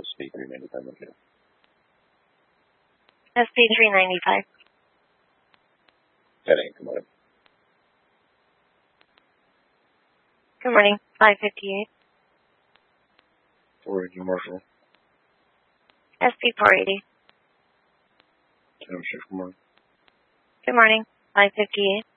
SB 395 located? SB 395. Heading, good morning. Good morning. 558. For New Marshall. SB 480. Township, good morning. Good morning. 558.